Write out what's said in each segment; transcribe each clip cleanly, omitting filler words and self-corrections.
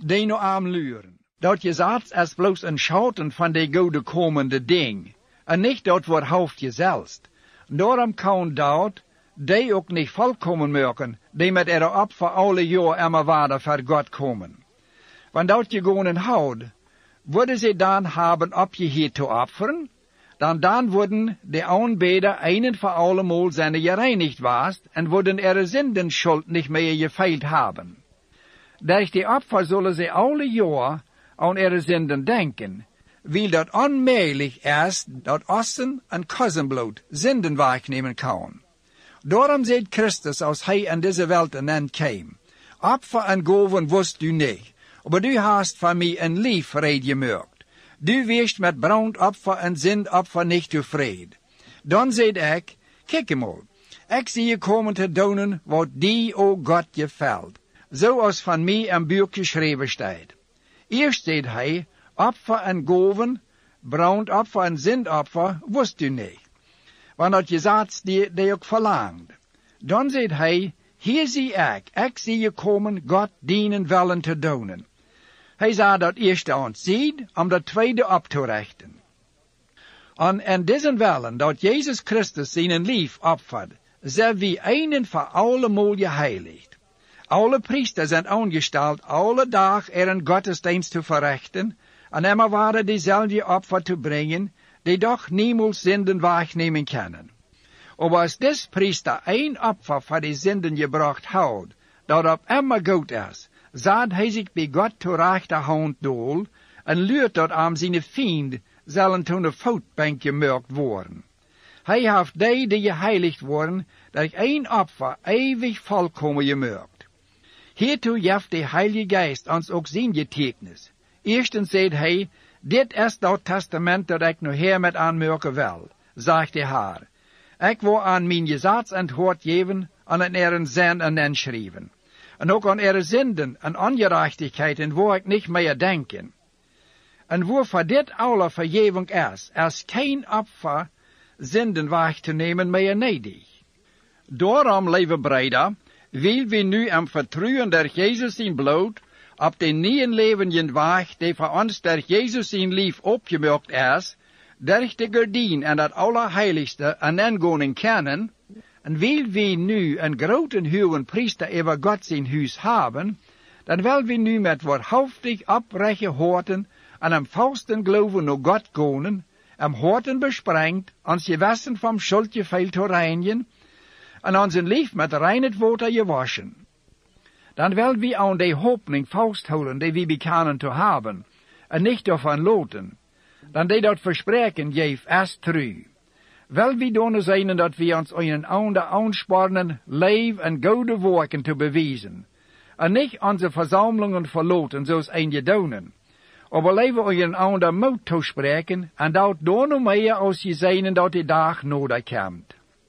die no aan luren. Dat je zaad als bloos een schouten van de goede komende ding, en niet dat wat hoofd je zelfs. Daarom kan dat, die ook niet volkomen maken, die met erop voor alle jaar emmer waarde voor God komen. Want dat je gewoon houdt, worden ze dan hebben op je hier te offeren, dan worden de aanbeder een voor allemaal zijn gereinigd was, en worden zindenschuld niet meer gefeild hebben. Durch die Opfer zullen ze alle jaar aan zinden denken, wil dat onmogelijk is dat ossen en kossenbloed zinden wegnemen kan. Daarom zegt Christus als hij in deze wereld en kwam, Opfer en goven wist u niet, maar du hast van mij een lief red gemaakt. Du weest met brandopfer en zindopfer niet tevreden. Dan zei ik, kijk eenmaal, ik zie je komen te doen wat die o God gefällt, zoals van mij een boek geschreven staat. Eerst zei hij, opfer en goven, brandopfer en zindopfer wist u niet, want dat je zat die ook verlangt. Dan zei hij, hier zie ik zie je komen God dienen willen te doen. Hij zou dat eerste aanzien om dat tweede op te richten. En deze willen dat Jezus Christus zijn lief opvat, zijn wie een voor allemaal geheiligd. Alle priesters zijn aangesteld alle dag een godsdienst te verrichten, en immer waren diezelfde opfer te brengen, die doch niemals zinden wegnemen kunnen. Maar als deze priester een opfer voor die zinden gebracht houdt, dat op immer goed is, zat hij zich bij God te rechterhand doel, en leert dat aan zijn vriend zullen toen de voetbank gemerkt worden. Hij heeft die geheiligd worden, dat één opfer eeuwig volkomen gemerkt. Hiertoe geeft de Heilige Geest ons ook zijn getuigenis. Eerstens zegt hij, dit is dat testament dat ik nu hier met aanmerken wil, zegt de Heer. Ik wil aan mijn gezag antwoord geven en een zin en schrijven. En ook aan zinden en ongerechtigheden wil ik niet meer denken. En waarvoor dit alle vergeving is geen opfer zinden weg te nemen meer nedig. Daarom, lieve breder, wil we nu am vertrouwen der Jezus zijn bloed op de nieuwe levende weg die voor ons der Jezus zijn lief opgemerkt is, durch de gordijn en dat allerheiligste en ingoning kennen, en wil we nu een grote hoge priester over God zijn huis hebben, dan wil we nu met waardhaftig oprechte horten en am vasten geloven naar God gaan, am horten besprengt, ons gewassen vom schuldje veel te reinigen, en ons lief met reinheid water gewaschen. Dan wil we aan de hoopning vasthouden die we bekennen te hebben, en niet ervan loten. Dan die dat verspreken geeft is trouw. Wil we doen zijn dat we ons een ander aansporen, leven en goede werken te bewijzen, en niet onze verzamelingen verloten zoals een doen. Maar leven een ander moed toespreken, en dat door nog meer als je zijn dat die dag nodig komt.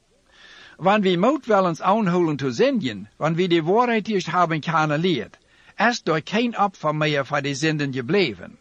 Want we moet wel eens aanhouden te zenden, want we de waarheid eerst hebben kunnen leerd, is door geen opfer meer voor de zinden gebleven.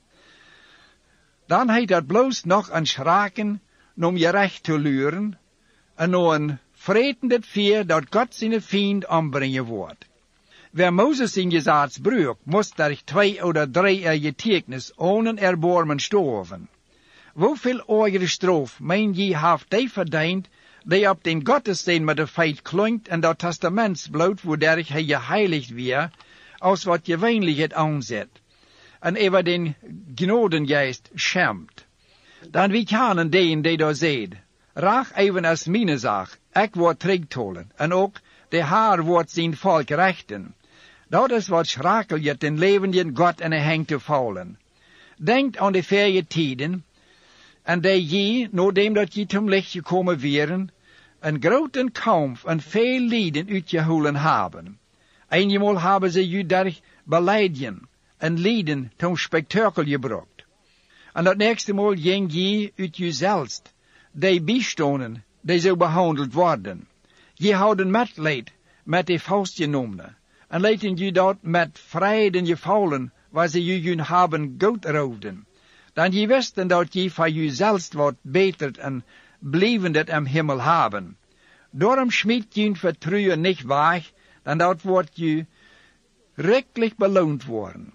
Dan heet dat bloos nog een schraken om je recht te luren, en nog een vreten vier dat God zijn vriend ombrengen wordt. Waar Mozes zijn gezag bruik, moest er 2 of 3 getuigenis ohne erbarmen sterven. Hoeveel oudere straf, meen je, heeft die verdiend, die op den godsdienst met de feit klinkt en dat testamentsbloed, waardoor hij geheiligd weer, als wat gewöhnlich het aanzet, en over den Gnadengeist schämt. Dan wie kennen den die daar zegt, rach even als mijn zaak, ik word terugtolen, en ook de Heer wordt zijn volk rechten. Dat is wat schrakeljet den levenden God en heng te vallen. Denkt aan de verre tijden, en die je, nadat dat je zum licht gekomen wären, een grote kamp en veel lijden uitgehouden hebben. Eenmaal hebben ze je durch beleiden en lijden zum spektakel gebracht. En dat nächste Mal ging je uit jezelf, die bijstonden, die zo behandeld worden. Je houden medleid met de vastgenomen, en laten je dat met vreden gevallen, waar ze je hebben goed roofden. Dan je wisten dat je voor jezelf wat beter en blijvend am Himmel hebben. Daarom schmiet je vertrouwen niet weg, dan dat wordt je rechtlich beloond worden.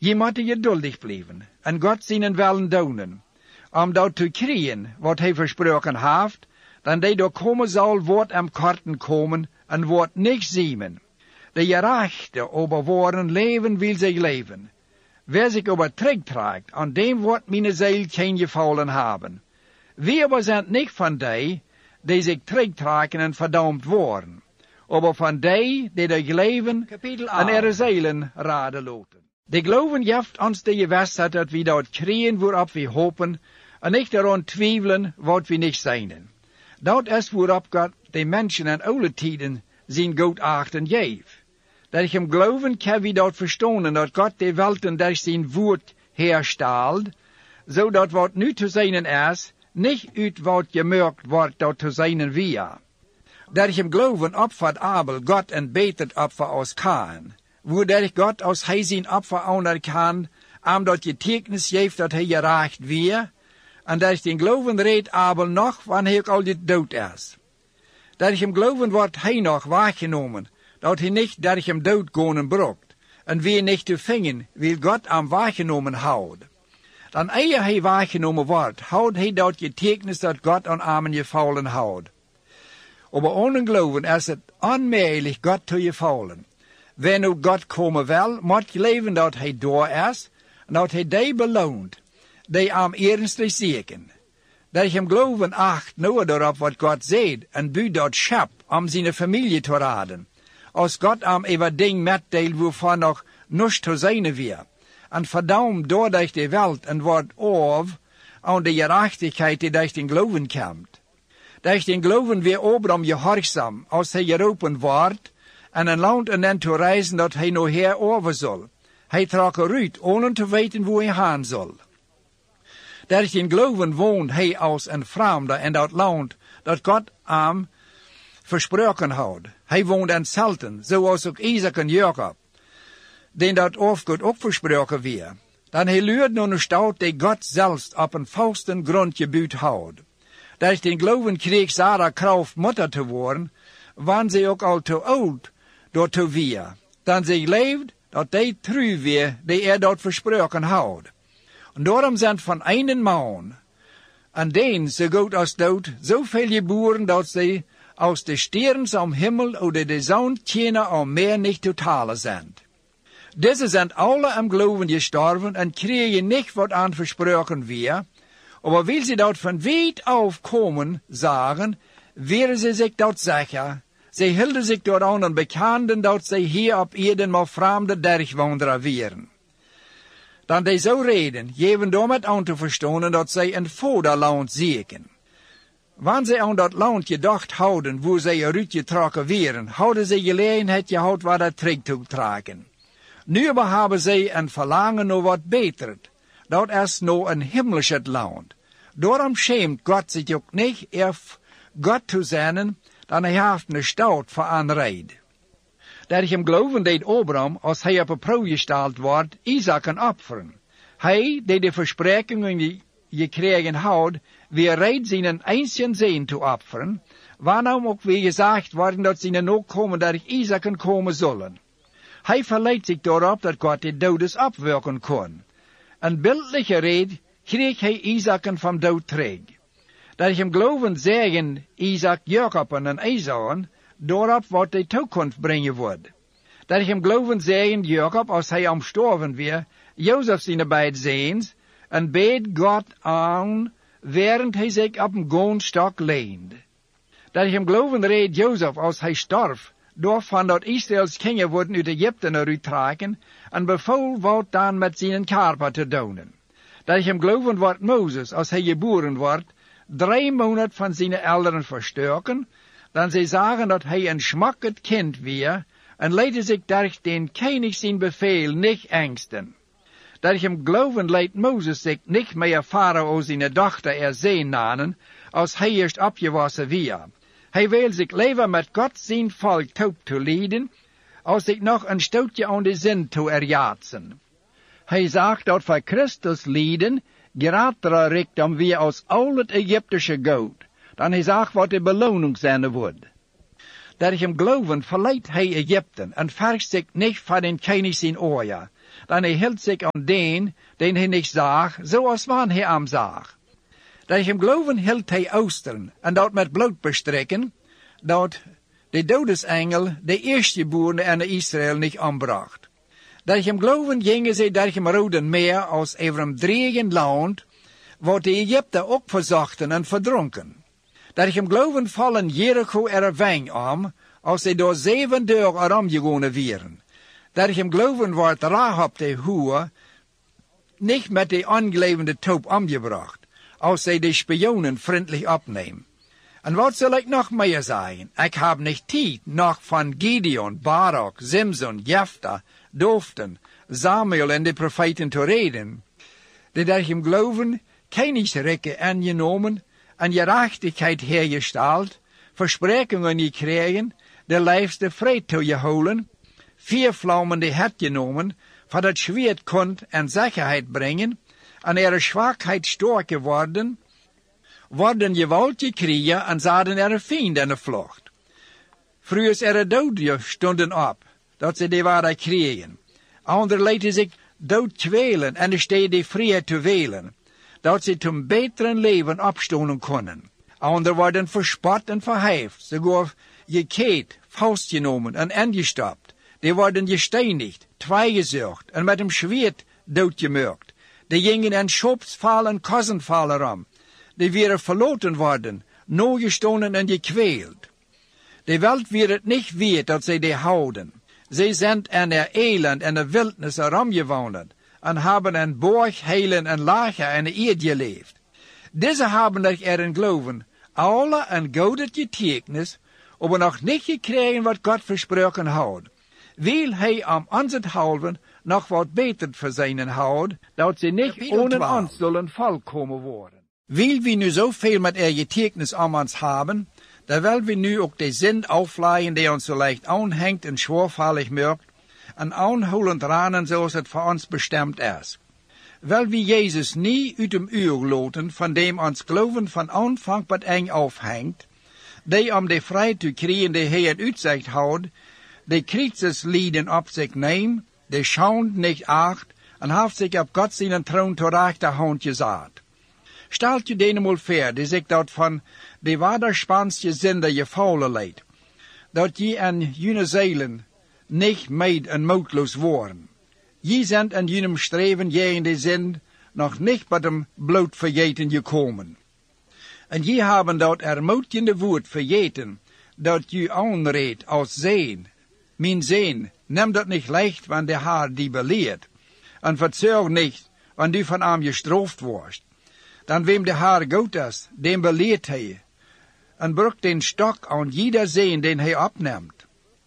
Je moet geduldig blijven en God zijn willen doen, om dat te krijgen wat hij versproken heeft, dan die door komen zal, wordt am korten komen en wordt niks zien. De gerechte over worden leven wil zich leven. Wer zich overtrekt, aan dem wordt mijn ziel geen gevallen hebben. Wir aber zijn niet van die zich terugtrekken en verdampt worden, aber van die durch leven en ihre zielen raden laten. De geloven geeft ons de gewissheid dat we dat krijgen waarop we hopen, en niet eraan twijfelen wat we niet zijn. Dat is waarop God de mensen in alle tijden zijn goedachten geeft. Dat hem geloven kan we dat verstaan, dat God de welten door zijn woord herstelt, zodat wat nu te zijn is, niet uit wat gemerkt wordt dat te zijn weer. Dat hem geloven opvat Abel God en betet opfer als Kain, waardoor God als hij zijn opfer anerkent, omdat je tekens geeft dat hij gerecht weer, en dat den geloven reed Abel nog wanneer hij al dit dood is. Dat hem geloven wordt hij nog waargenomen, dat hij niet door hem dood gaan brokt, en wie niet te vingen, wil God am waargenomen houden. Dan eer hij waargenomen wordt, houdt hij dat getekens dat God aan amen gevallen houdt. Aber ohne geloven is het onmogelijk God te gevallen. Wenn nu God komen wil, moet geloven dat hij door is, en dat hij die beloont, die am ernstig zieken. Dat hem geloven acht nou daarop wat God zegt, en buurt dat schap om zijn familie te raden. Als God am even ding metdeelt waarvan nog niets te zijn weer. En verdammt door de wereld en wordt af aan de gerechtigheid die durch den geloven komt. Durch den geloven weer Abraham gehoorzaam, als hij geroepen wordt, en een land en dan te reizen dat hij nog her over zal. Hij trok eruit, ohne te weten hoe hij gaan zal. Durch den geloven woont hij als een vreemde in dat land dat God hem versproken houdt. Hij woont in zelten, zoals ook Isaac en Jacob, den dat God ook versproken weer. Dan hij luurt naar een stad die God zelfs op een vasten grond gebuut houdt. Durch den geloven kreeg Sarah kracht moeder te worden, wanneer ze ook al te oud door te weer. Dan zij leeft dat die trouw weer die dat versproken houdt. En daarom zijn van een man, en den zo goed als dood, zoveel geboren dat ze als de sterren am Himmel oder de zon tjenen am meer niet te talen zijn. Deze zijn alle am geloven gestorven en kregen niet wat aan versproken weer, aber wil ze dat van weit af komen zeggen, werden ze zich dat zeggen. Ze hielden zich door aan en bekenden dat ze hier op Eden maar vreemde dergwandelaar waren. Dan die zo reden, geven daarmee aan te verstaan dat zij een vaderland zieken. Wanneer zij aan dat land gedacht houden, waar zij eruit getrokken waren, hadden zij gelegenheid gehad waar dat terug te trekken. Nu aber hebben zij een verlangen naar wat beter. Dat is nog een himmlisch land. Daarom schämt God zich ook niet erf God te zijn, dan hij heeft een stad veranreid. Dat hem geloven deed Abraham, als hij op een proef gesteld wordt, Isaac een offeren. Hij, die de versprekingen gekregen houdt, weer reed zijn einzigen zoon te offeren, waarom ook weer gezegd worden dat zijn nakomen door Isaac komen zullen. Hij verleidt zich daarop dat God de dodes opwerken kon. Een beeldelijke red kreeg hij Isaac van dood terug. Dat hem geloven zeggen Isaac, Jacob en Esau, daarop wat de toekomst brengen wordt. Dat hem geloven zeggen Jacob, als hij am sterven weer, Jozef zijn beide zoons, en beet God aan, während hij zich op een goonstok leende. Dat hem geloven reed Jozef, als hij starf, doorvan dat Israëls kinderen worden uit Egypte eruit trekken, en beval wat dan met zijn karper te doen. Dat hem geloven wordt Mozes, als hij geboren wordt, 3 maanden van zijn ouderen verstoken, dan zij zagen dat hij een schmakkend kind weer, en leidde zich durch den koning zijn bevel niet angsten. Dat hem geloven leidt Mozes zich niet meer Pharao zijn dochter erzeen nanen, als hij eerst opgewassen weer. Hij wil zich leven met God zijn volk toe te leiden, als zich nog een stootje aan de zin te erjaatsen. Hij zegt dat voor Christus lijden gerater richt om weer als al het Egyptische goud, dan hij zegt wat de beloning zijn wordt. Dat hem geloven verleidt hij Egypten en vergt zich niet van den koning zijn oor, dan hij hield zich aan den hij niet zag, zoals wanneer hij hem zag. Dat hem geloven hield hij oosteren, en dat met bloed bestrekken, dat de dodesengel de eerstgeborene en Israël niet aanbracht. Dat hem geloven gingen zij door hem Roden meer als over een dreigend land, wat de Egypten ook verzachten en verdronken. Dat hem geloven vallen Jericho er wijn aan, als zij door 7 dagen erom gegaan waren. Dat hem geloven wordt Rahab de hoer niet met de aangelevende toop omgebracht, als zij de spionen vriendelijk opnemen. En wat zal ik nog meer zeggen? Ik heb niet tijd nog van Gideon, Barak, Simson, Jefta, Doften, Samuel en de profeten te reden. Die dat hem geloven, koningsrijken aangenomen en gerechtigheid hergesteld, versprekingen gekregen, de lijfste vrede te gehouden, 4 vlammende het genomen, van het zwaard kon en zekerheid brengen, en er zwakheid sterk geworden, worden geweld gekregen en zaten er vrienden in de vlucht. Vroeger er doden stonden op, dat ze die waren kregen. Anderen lieten zich dood kwelen en de steden vrije te welen, dat ze tot betere leven opstonden konden. Anderen worden verspot en verheefd, sogar gekeerd, vastgenomen en ingestapt. Die worden gesteinigd, tweegezocht en met een zwaard doodgemerkt. Die gingen in schopsval en kossenval erom. Die werden verloten worden, nogestonden en gekweeld. De welt wird het niet weet dat zij die houden. Zij zijn in der elend en de wildnis herumgewandeld en hebben een borg, heilen en lager en de eerd geleefd. Deze hebben dat erin geloven, alle een goede getuigenis, aber nog niet gekregen wat God versproken had. Wil hij om ons het halven nog wat beter voor zijn houden, dat ze niet ohne ons zullen volkomen worden. Wil we nu zoveel met getuigenis om ons hebben, dan willen we nu ook de zin afleiden die ons zo leicht aanhangt en schwervallig maakt, en aanholend ranen zoals het voor ons bestemd is. Wil we Jezus niet uit hem uur loten, van dem ons geloven van aanvang tot eind afhangt, die om de vrijheid te krijgen die hij het uitzicht houdt, de kruiseslieden op zich neemt, de schaunt niet acht, en heeft zich op God zijn troon ter rechterhand gezet. Stelt je denemaal voor, die zich dat van de wederspanske zinde gevallen leidt, dat je en jene zeilen niet meid en moedloos worden. Je zijn in jenem streven tegen de zin nog niet met hem bloot vergeten gekomen. En je hebben dat ermutigende woord vergeten, dat je aanreed als zeen. Mijn zeen, neem dat niet leicht, want de Heer die beleert. En verzorg niet, want u van hem gestraft wordt. Dan wem de Heer goed is, dem beleert hij. En brukt den stok aan jeder zeen den hij opneemt.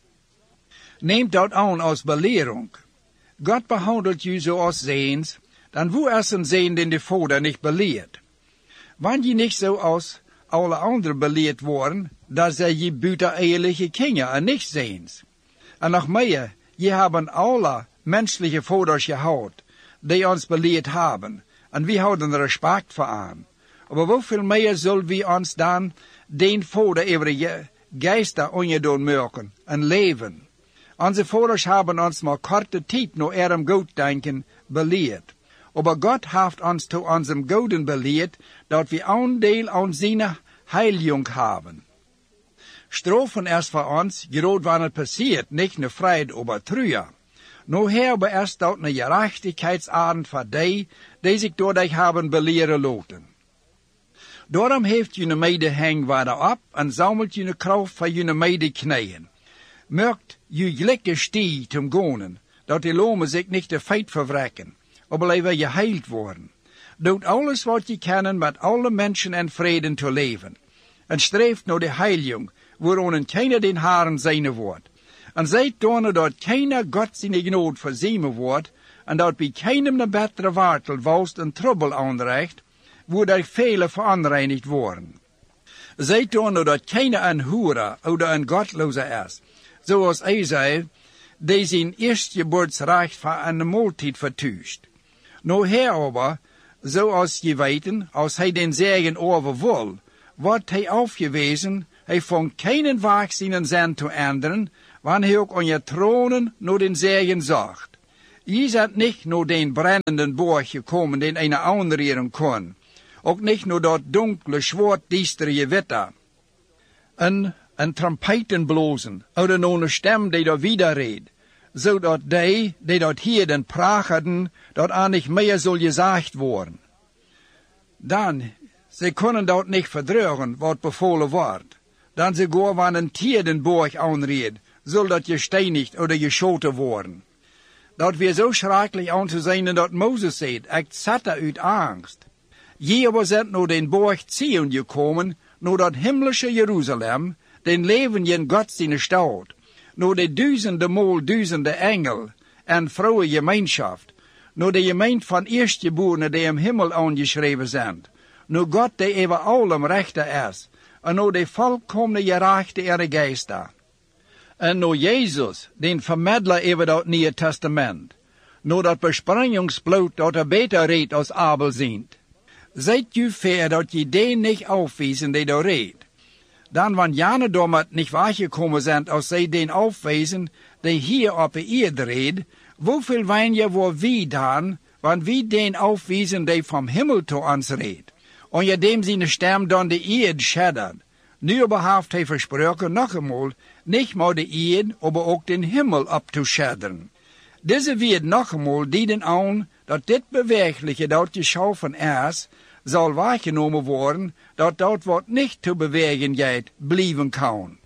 Neemt dat aan als belering. God behandelt u zoals zeens, dan wo is een zeen den de Vader niet beleert. Wanneer je niet zoals alle anderen beleerd worden, dan zijn je buiteneierlijke kinderen en niet zeens. En nog meer, je hebben alle menselijke vaders gehad, die ons beleerd hebben, en we houden respect voor aan. Maar hoeveel meer zullen we ons dan den Vader over je geister ongedaan maken en leven? Onze vaders hebben ons maar korte tijd naar ihrem goeddenken beleerd. Maar God heeft ons tot onzem goden beleerd, dat we aandeel aan zijn heiliging hebben. Strafen is voor ons, gerade wanneer het passiert, niet een vrijheid, maar truja. Nu hebben is dat een gerechtigheitsabend voor die zich door dich hebben beleren laten. Daarom heeft je een mede hang waarde op en zamelt je een kracht voor je mede knieën. Merkt je gelukkig stie te gaan, dat die lomen zich niet de feit verwrekken, maar blijven geheild worden. Doet alles wat je kan met alle mensen in vrede te leven. En streeft naar de heiliging, waarin keiner den Herren zijn wordt. En zijt dan dat keiner God zijn genade verzemen wordt, en dat bij keinem een betere wartel walst en trubbel aanrecht, waar er vele veronreinigd worden. Zijt dan dat keiner een hoera of een godloze is, zoals hij zei, die zijn eerstgeboortsrecht voor een maaltijd vertuist. Nou herover, zoals je weten, als hij den zegen over wil, wordt hij afgewezen, hij vond keinen waag zijn zin te änderen, wanneer hij ook aan je tronen naar den zegen zocht. Je bent niet naar den brennenden borg gekomen, den een aanreren kon. Ook niet naar dat donkere, zwart, diestere wetter. En een trompeten blozen, oder naar een stem die daar wieder reed, zodat die dat hier den prachten, dat aan niet meer zal gezegd worden. Dan, ze kunnen dat niet verdrugen, wat bevolen wordt. Dan ze går van een tier den borg aanreed, zal dat gesteinigd oder geschoten worden. Dat weer zo schrikkelijk aan te zijn dat Mozes zei, ik zat uit angst. Je was het naar den borg Zion gekomen, naar dat himmlische Jeruzalem, den leven in God zijn stad, naar de duizende engel en vrouwen gemeenschap, naar de gemeente van eerstgeborenen die im himmel aangeschreven zijn, naar God die over allem rechter is, en naar de volkomene gerechte ere geester. En naar Jezus, den vermiddelaar over dat Nieuwe Testament, naar dat besprengingsbloed dat beter reed als Abel zint. Zijt u ver dat je die niet afwezen die daar reed. Dan wanneer jane dommert niet weggekomen zijn als zij den afwezen die hier op de aarde reed, hoeveel weinig voor wie dan, wanneer wie den afwezen die van himmel toe ons reed. En je dem zijn stem dan de aarde scheddert. Nu heeft hij versproken nog eenmaal, niet maar de aarde, maar ook den himmel op te schedderen. Deze wird nog eenmaal dienen aan dat dit bewegelijke dat geschaffen is, zal waargenomen worden, dat wat niet te bewegen gaat, blijven kan.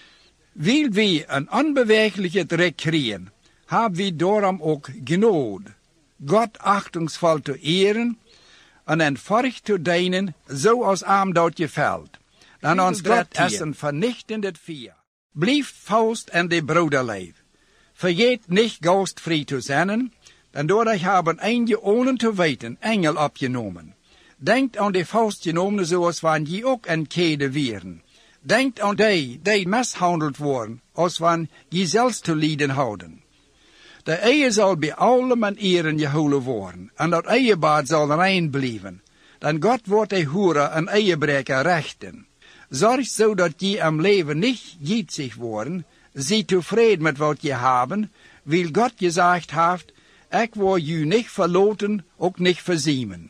Wil we een onbewegelijke trek krijgen, hebben we daarom ook genood, God achtingsvol te eren en een vorst te dienen, zoals hem dat gevalt. Dan ons God is een vernichtende vier. Blijf vast in de broederlijf. Vergeet niet gastvrij te zijn, en doordat hebben eindige ohne te weten engel opgenomen. Denkt aan de vastgenomen zoals wanneer je ook een kede wieren. Denkt aan die mishandeld worden, als wanneer je zelfs te lijden houden. De eie zal bij allem en eren gehouden worden, en dat eiebaad zal rein blijven. Dan God wordt de hoeren en eiebreker rechten. Zorg zodat je am leven niet gietzig worden, zie tevreden met wat je hebben, wil God gezegd heeft, ik wil je niet verloten, ook niet verziemen.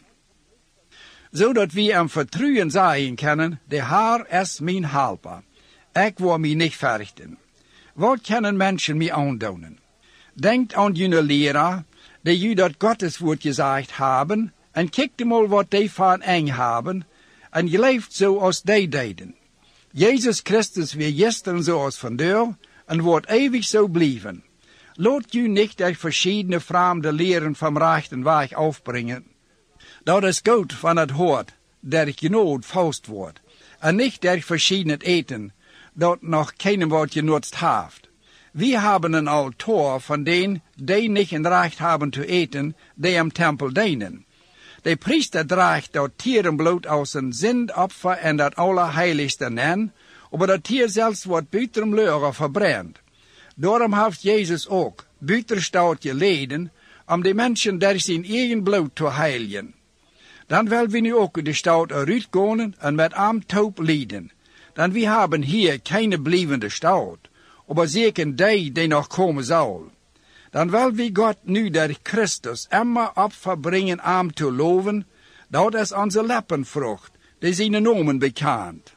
Zodat we am vertrouwen zeggen kunnen, de Heer is mijn helper. Ik wil mij niet verrichten. Wat kunnen mensen mij aandoen? Denkt aan jullie leraar, die jullie dat Gottes woord gezegd hebben, en kijkt mal wat die van eng hebben, en je leeft zoals die deden. Jezus Christus weer gisteren zoals vandaag, en wordt eeuwig zo blijven. Laat u niet de verschillende vreemde leren van recht en weg afbrengen. Dat is goed van het hoort, der genood vast wordt, en niet der verschillende eten, dat nog geen wat genutzt heeft. We hebben een altaar van denen die niet een recht hebben te eten, die im tempel dienen. De priester draagt dat tierenbloed als een zendopfer en dat allerheiligste nen, maar dat tier zelfs wordt buiten leuren verbrand. Daarom heeft Jezus ook buitenstoot geleden, om de mensen door zijn eigen bloed te heiligen. Dan wil we nu ook de stout eruit gaan en met hem toop lijden. Dan we hebben hier keine blijvende stout, maar zeker die nog komen zal. Dan wil we God nu door Christus immer opfer brengen om te loven, dat is onze leppenvrucht, die zijn nomen bekend.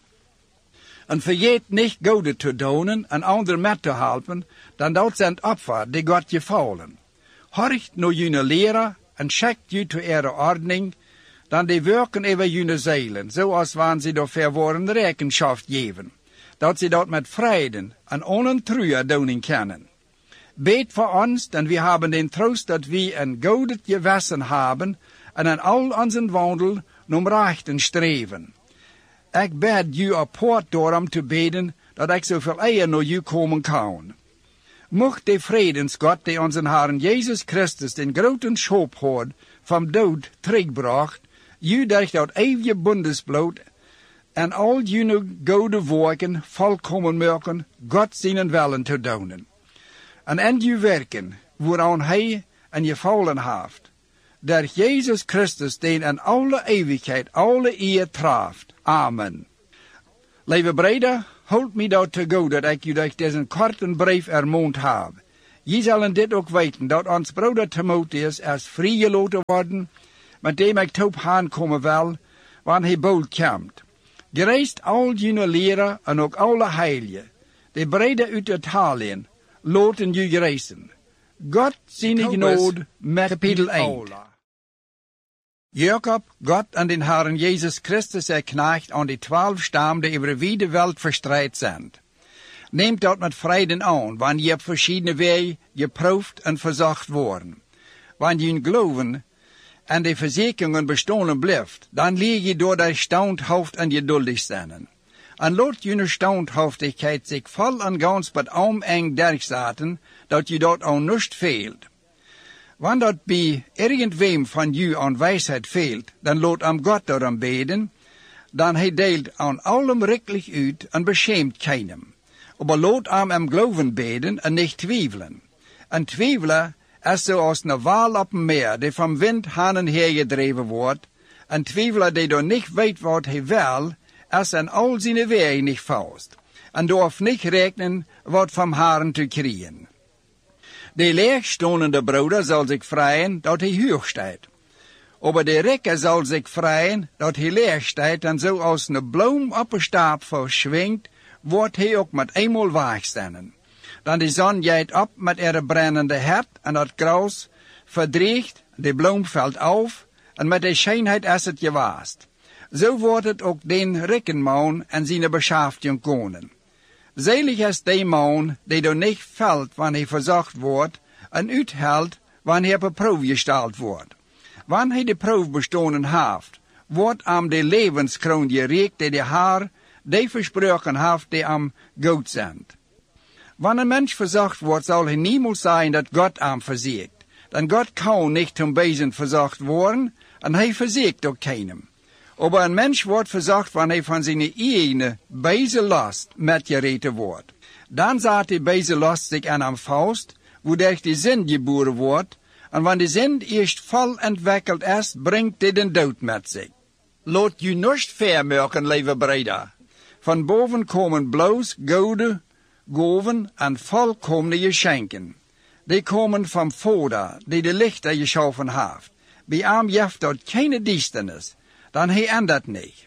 En vergeet niet goede te doen en anderen met te helpen, dan dat zijn opfer die God gevallen. Horcht naar jullie leraar en checkt jullie te ihre ordening, dan die werken over jullie zeilen, zoals wanneer ze daarvoor worden rekenschap geven, dat ze dat met vrede en onentruhe doen kunnen. Beet voor ons, dan we hebben den troost dat we een goede gewissen hebben en in al onze wandel om rechten streven. Ik bid u apart daarom te beden, dat ik zoveel eer naar u komen kan. Mocht de vredensgod die onze Herren Jezus Christus den groten schoophoord van dood terugbracht, u durch dat eeuwige bundesbloed en al jullie goede werken volkomen maken, God zijn willen te doen. En in uw werken, waaraan hij en je vallen heeft, door Jezus Christus den in alle eeuwigheid alle eer treft. Amen. Lieve breder, houd mij dat te go dat ik u durch deze korte brief ermunt heb. Je zullen dit ook weten, dat ons broeder Timotheus is vrijgelaten worden, met dem ik top aankomen wil, wanneer hij bold komt. Gereest al jullie leren en ook alle heiligen, die brede uit Italië, loten je gerezen. God zijn genode met kapitel 1. Jacob, God en den Herrn Jezus Christus knecht aan die 12 stammen die over de wereld verspreid zijn. Neemt dat met vrede aan, wanneer je op verschillende wegen geproefd en verzocht worden. Wanneer je geloven en de verzekeringen bestolen blijft, dan leer je door de standhoofd en geduldig zijn. En laat je standhoofdigheid zich vol en gans met arm eng dergzaten, dat je dat aan niets veelt. Wanneer dat bij irgendwem van je aan wijsheid veelt, dan laat am God daarom beden, dan hij deelt aan allem richtelijk uit en beschämt keinem. Aber laat am geloven beden en niet twijfelen. En twijfelen is zoals een wal op een meer, die van wind heen en her gedreven wordt, en twijfelen die door niet weet wat hij wil, is en al zijn wegen niet vast, en durft niet rekenen wat van Herren te krijgen. De leegstonende broeder zal zich vrijen dat hij hoog staat. Aber de rekke zal zich vrijen dat hij leeg staat en zo als een bloem op een staap verschwingt, wordt hij ook met eenmaal wegstaan. Dan de zon jaait op met haar brandende hert en dat gras verdriegt, de bloem valt af en met de schijnheid is het gewaast. Zo wordt het ook den rekkenman en zijn beschafting konen. Zelig is de man die door niet valt wanneer hij verzocht wordt en uithelt wanneer hij op proef gesteld wordt. Wanneer hij de proef bestonen heeft, wordt aan de levenskroon gereikt die de Heer die versproken heeft die am goed zijn. Wanneer een mens verzocht wordt, zal hij niemals zijn dat God am verziekt. Dan God kan niet ten bezen verzocht worden en hij verziekt ook keinem. Aber een mens wordt verzocht wanneer hij van zijn eigen bezenlast met gereten wordt. Dan zet die bezenlast zich aan hem vast, woordelijk de zin geboren wordt, en wanneer de zin eerst vol ontwikkeld is, brengt dit een dood met zich. Laat je niet vermerken, lieve breder. Van boven komen bloos, gouden, goven en volkomene geschenken. Die komen van Vader, die de lichter geschaffen heeft. Bij hem heeft dat geen duisternis. Dan hij ändert niet.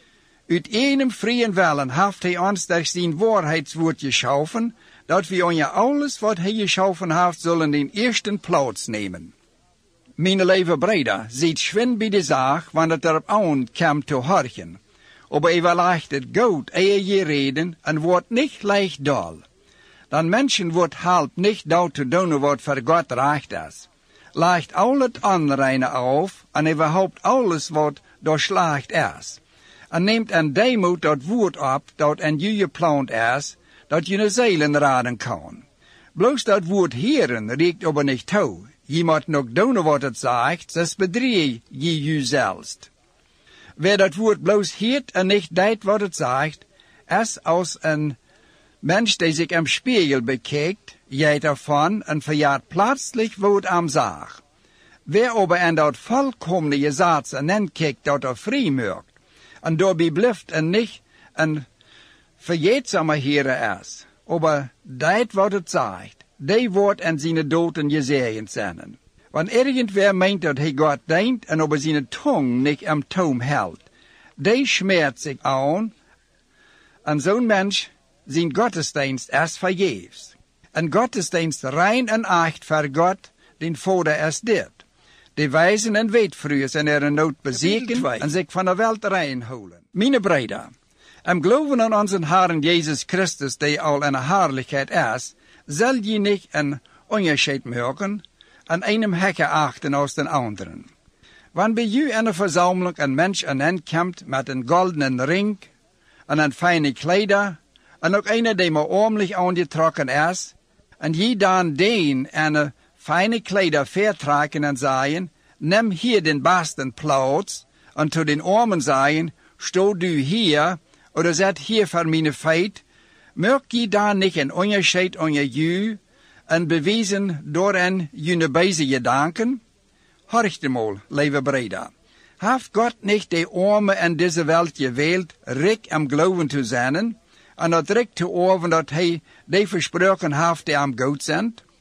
Uit einem vrije willen heeft hij ons durch zijn waarheidswoord geschaffen, dat we aan alles wat hij geschaffen heeft zullen in eerste plaats nemen. Mijn lieve breder, ziet schwind bij de zaak, wanneer het erop aankomt te horchen. Aber vielleicht het goed eer je reden en wordt niet leicht dol. Dan mensen wordt help niet dat te doen wat voor God recht is. Leicht al het onreine af en überhaupt alles wat doorslaagd is. En neemt een deemoed dat woord op dat in je geplant is, dat je de zielen raden kan. Bloos dat woord heren reikt aber niet toe. Je moet nog doen wat het zegt, dus bedrieg je jezelf. Wer dat woord bloos heert en niet deed wat het zegt, is als een mens die zich im spiegel bekijkt, jeet ervan en verjaart plötzlich wat am zag. Wer aber in dat volkomene gezats en kijkt dat vrij merkt, en daarbij blijft en niet een verjetsamer Heere is, aber deed wat het zegt, die wordt in zijn doden gezegend zijn. Want irgendwer meint dat hij God denkt en over zijn tong niet am toom houdt, die schmeert zich aan, en zo'n mens zijn gottesdienst is vergeefs. En gottesdienst rein en echt voor God, den Vader is dit. De wijzen en weetvruers en er een nood bezeken en zich van de wereld reinhouden. Mijn breder, geloven aan onze Herren Jezus Christus, die al in herrlijkheid is, zal je niet een onderscheid maken en einem hekke achten als den anderen. Wanneer bij u in een verzameling een mens aankomt met een goldenen ring en een fijne kleider, en ook een die maar ordentlich aangetrokken is, en je dan den een fijne kleider vertrekken en zeggen, neem hier den besten plaats, en tot den armen zeggen, sto du hier, oder zet hier voor mijn feit, merk je dan niet een onderscheid onder je, en bewijzen door een jene bezige gedanken? Horcht eenmaal, lieve breder. Heeft God niet de armen in deze wereld gewählt, rijk am geloven te zijn, en dat rijk te oven dat hij die versproken heeft die am goed zijn?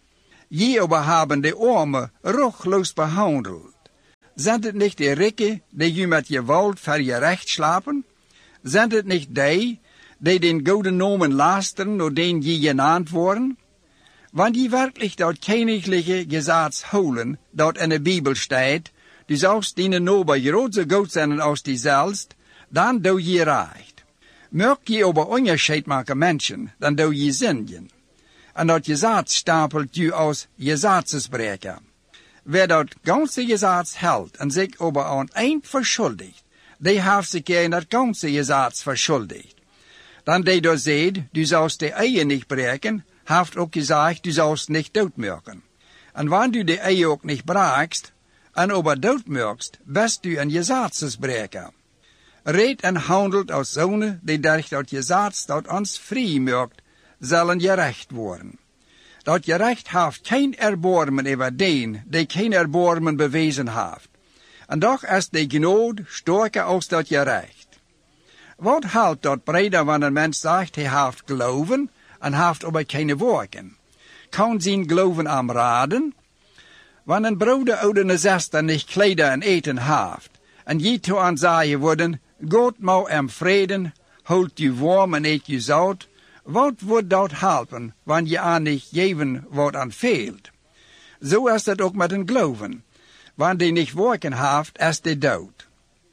Je aber haben de Arme ruchlos behandelt. Sind het nicht die Ricke, die je met gewalt voor je recht slapen? Sind het nicht die den gouden nomen lasteren, door den je genaamd worden? Want je werkelijk dat königliche Gesetz holen, dat in de Bibel staat, du sollst deine Nachbar groot so gut sein als die selbst, dan doe je recht. Mög je aber Unterschied maken Menschen, dan doe je Sünden. En dat Gesetz stapelt je als Gesetzesbrecher. Wer dat ganze Gesetz hält en zich aber aan eind verschuldigt, die heeft zich in dat ganze Gesetz verschuldigt. Dan die da zegt, du sollst de Ehe nicht breken, heeft ook gezegd, du sollst nicht doodmürken. En wanneer du de Ehe ook nicht brakst, en aber doodmürkst, bist du een Gesetzesbrecher. Reed en handelt als zonen, die durch dat Gesetz dat ons vrij maakt, zullen gerecht worden. Dat gerecht heeft geen erbarmen over den, die geen erbarmen bewezen heeft. En doch is de genade sterker als dat gerecht. Wat helpt dat breder wanneer een mens zegt, hij heeft geloven, en heeft aber keine werken? Kan zijn geloven am raden? Wanneer een broeder oder een zuster niet kleden en eten heeft, en je toe aan zeggen worden, God mau em vreden, holt je warm en eet je zout, wat wordt dat helpen, wanneer je aan niet geven wat aan veelt? Zo is het ook met een geloven. Wanneer die niet werken heeft, is die dood.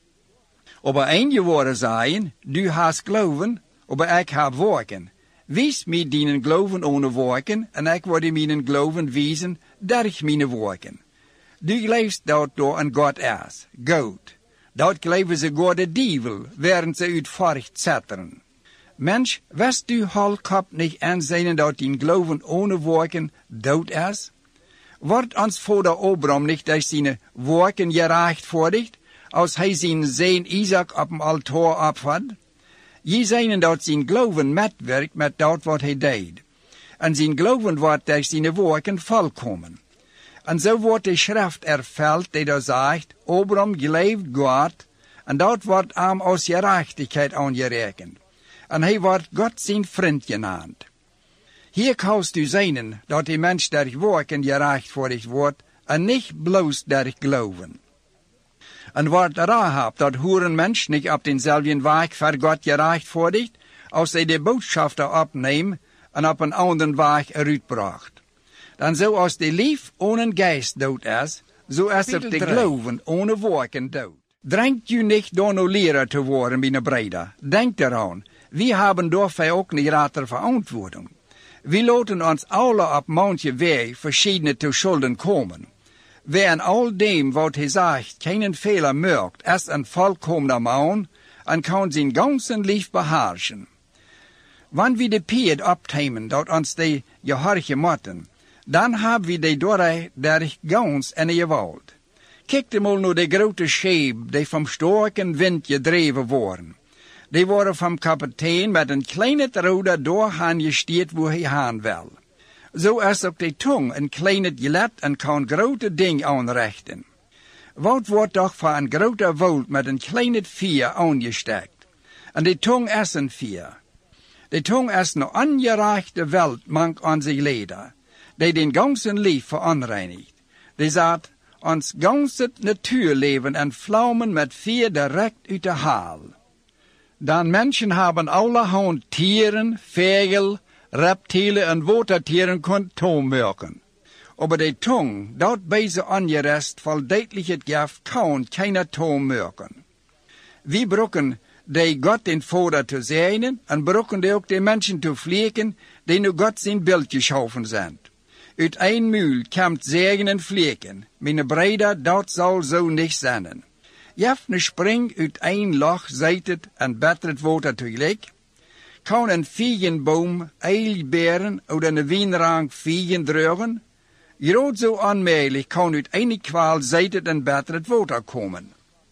Aber einige woorden zeggen, du hast geloven, aber ik heb werken. Wijs mij dienen geloven ohne werken, en ik word mijn geloven wijzen durch mijn werken. Du gelooft dat door een God is, God. Dat geloven ze door de dievel, während ze uit furcht zetteren. Mensch, wist du halkap niet aanzien dat die geloven ohne werken dood is? Wordt ons vader Abraham niet durch zijn werken gerechtvaardigd, als hij zijn zoon Isaac op een altaar opvat? Je zijn dat zijn geloven metwerkt met dat wat hij deed. En zijn geloven wordt durch zijn werken volkomen. En zo wordt de schrift ervuld die daar zegt, Abraham geloofd God, en dat wordt hem als gerechtigheid aangerekend. En hij wordt God zijn vriend genaamd. Hier kannst du zien dat de mens durch werken gerechtvaardigd wordt, en niet bloos durch geloven. En wordt Rahab, dat hoeren mens niet op denzelfden weg voor God gerechtvaardigd, als hij de boodschafter opneemt en op een anderen weg eruit bracht. Dan zoals de lief ohne geest dood is, zo is ook de geloven ohne werken dood. Drängt u niet door no leraar te worden, mijn breder. Denk eraan, we hebben daarvoor ook niet later verantwoording. We laten ons alle op manche weg verschillende te schulden komen. Wer in al dem, wat hij zegt, keinen Fehler merkt, is een volkomener man en kan zijn ganzen lief beherrschen. Wanneer we de peed opnemen, dat ons de gehorchen moeten, dan hebben we de durch gans in de gewalt. Kijk mal naar de grote scheep, die van sterke wind gedreven worden. Die worden van kapitein met een kleine roder doorgaan gesteerd waar hij gaan wil. Zo is ook de tong een kleine gelet en kan grote ding aanrichten. Wat wordt toch voor een grote woud met een kleine vier aangestekt? En de tong is een vier. De tong is een ongerechte welt mank aan zich leder, die den ganzen lief veronreinigt. Die zat ons ganse natuurleven en vlammen met vier direct uit de haal. Dan mensen hebben allerhand tieren, vogel, reptielen en watertieren kon toonmerken. Aber de tong, dat bij ze ongerest voldeidelijk het gaf, kan keiner toonmerken. We brokken de God den Vader te zijn en brokken de ook de mensen te vleken, die nu God zijn beeld geschaffen zijn. Uit een muil komt zegen en vleken, mijn breder, dat zal zo niet zijn. Jefne springt uit een loch, zeitet en bettert water tegelijk. Kan een viegenboom eil beren of een wijnrank viegen drugen? Groot zo aanmerkelijk kan uit een kwaal zeitet en bettert water komen.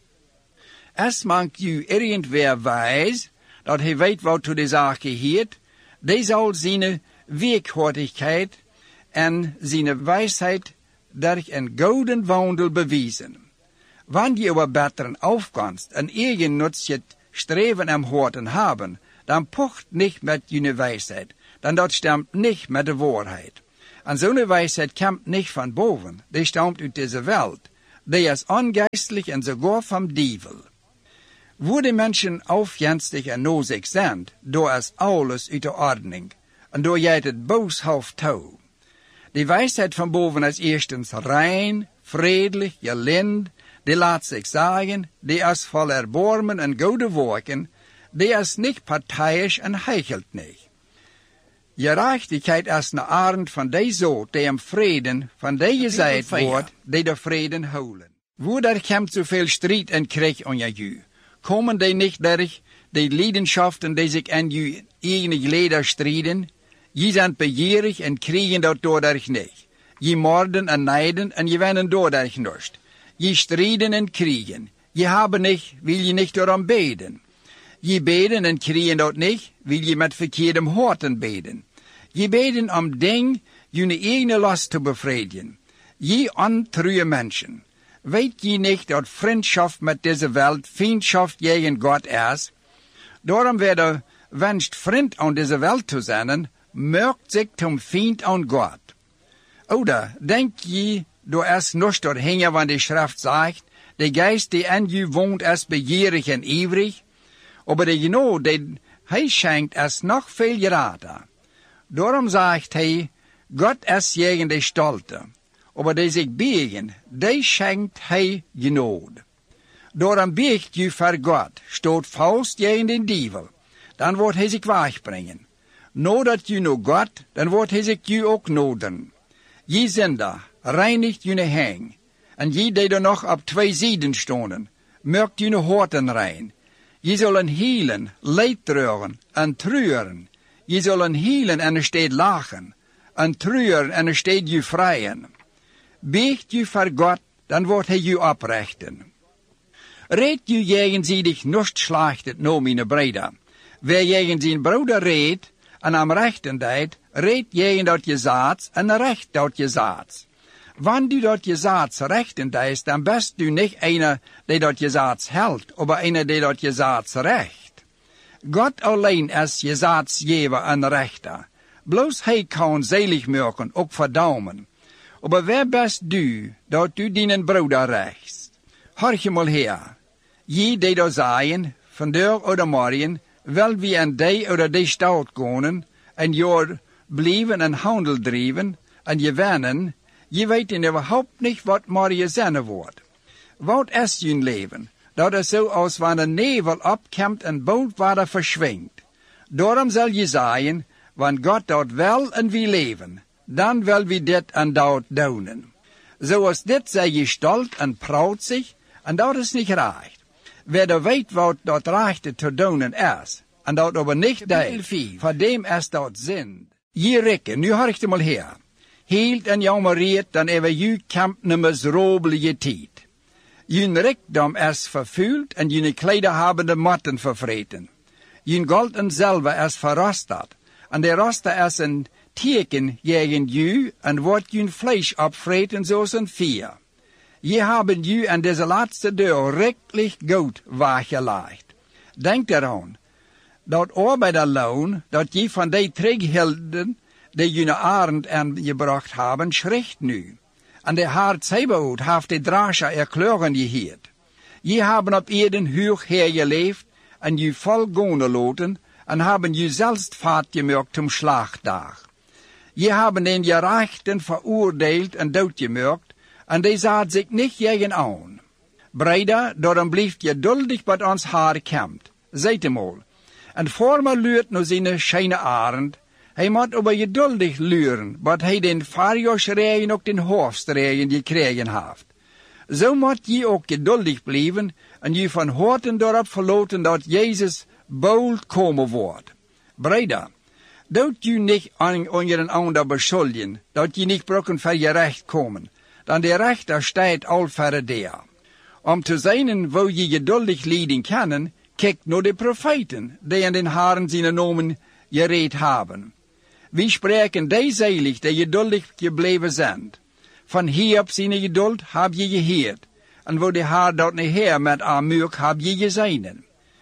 Es mank u irgendwer wijs, dat hij weet wat to de zaak geheert, die zal zijn weekhoortigheid en zijn wijsheid durch een gouden wandel bewijzen. Wanneer je aber betteren aufkannst en eigennutz het streven am Horten haben, dan pocht nicht met je wijsheid, dan dat stemt nicht met de waarheid. En zo'n wijsheid komt niet van boven, die stamt uit deze wereld. Die is ongeistelijk en sogar vom dievel. Wo die mensen aufjenstig en nozig zijn, door is alles uit de ordening, en door jij het booshoofd toe. Die wijsheid van boven is eerstens rein, vredelijk, gelind, die laat zich zeggen, die is vol erbarmen en goede werken, die is niet partijdig en heichelt niet. Gerechtigheid is een arend van die soort die om vreden van die gezegd wordt, die de vreden houden. Wo er komt zoveel strijd en krieg onder jou, komen die niet durch die leidenschaften die zich aan je eigen leden strijden? Je zijn begierig en kriegen dat doordat niet. Je moorden en neiden en je wennen doordat niet. Je strijden en kriegen. Je hebben niet, wil je niet daarom beden. Je beden en kriegen dat niet, wil je met verkeerde horten beden. Je beden om ding je eigen last te bevredigen. Je ontruie mensen. Weet je niet dat vriendschap met deze wereld vriendschap tegen God is? Daarom werd wenst vriend aan deze wereld te zijn, merkt zich zum Feind aan God. Oder denk je, du is nog dat hingen van de schrift zegt, de geest die in je woont is begierig en ivrig, aber de genoeg die hij schenkt is nog veel greater. Daarom zegt hij, God is tegen de stolte, aber die zich biegen, die schenkt hij genoeg. Daarom biegt je voor God, stoot faust tegen de dievel, dan wordt hij zich wegbrengen. Nodat je nu God, dan wordt hij zich je ook noden. Je zinder, reinigt je hang, en je die er nog op 2 zijden stonden, merkt je horten rein. Je zullen hielen, leed treuren en treuren. Je zullen hielen en er steed lachen, en treuren en er steed je vrijen. Beegt je voor God, dan wordt hij je oprechten. Reed je gegenzijdig niet slachtet, no mijn breder. Wie tegen zijn broeder reed, en am rechten deed, reed tegen dat je zaad, en recht dat je zaad. Wanneer du dat je zaad rechten deed, dan best du niet einer die dat je zaad held, maar einer die dat je zaad recht. God alleen is je zaadsgever en rechter. Bloos hij kan zelig maken, ook verdaumen. Maar wer best du, dat du dienen broeder rechts? Hoor je mal her. Je die daar zijn, vandaag oder morgen, wel wie aan die oder die stad gaan, en je blijven en handel drijven, en je wennen, je weet überhaupt niet wat morgen zijn wordt. Wat is je leven? Dat is zo als wanneer nevel opkomt en bootwater verschwingt. Daarom zal je zeggen, wanneer God dat wel en wie leven, dan wil we dit en dat doen. Zoals dit zij je stolt en proud zich, en dat is niet recht. Wer weet wat dat rechte te doen is, en dat aber niet deed, voor dem is dat zin. Je rekken, nu hoor ik het mal her. Hield en jammereert, dan even je kamp een miserabele tijd. Je rijkdom is vervuild en je kleider hebben de motten vervreten. Je gold en zilver is verrosterd, en de roster is een teken tegen je en wordt je vlees opvreten zoals een vier. Je hebben je aan deze laatste deur rechtlich goed weggelegd. Denk eraan, dat arbeiderloon, dat je van die terughielden, die je arend aangebracht hebben, schricht nu. En de Herr Zebaoth heeft de Drascher erkleuren geheerd. Je hebben op Eden hoog hergeleefd, en je volgone loten, en hebben je zelfs vaart gemaakt zum Schlachtdag. Je hebben den gerechten veroordeeld en doodgemaakt, en die zaad zich niet tegen aan. Breder, daarom blijft je duldig wat ons haar komt. Zijt hem al. En vormer luurt nu zijn schijne arend. Hij moet over geduldig luren, wat hij den varjaarsregen ook den hoofdregen gekregen heeft. Zo moet je ook geduldig blijven en je van horten daarop verloten dat Jezus bold komen wordt. Breder, doet je niet onder een ander beschuldigen, dat je niet brokken voor je recht komen, dan de rechter staat al verder der. Om te zijn wo je geduldig lijden kan, kijk naar de profeten, die aan den Herren zijn nomen gereed hebben. Wie spreken die zelig, die geduldig gebleven zijn? Van Hiob zijn geduld heb je geheerd, en wo de Heer dat niet her met aanmuur heb je gezien.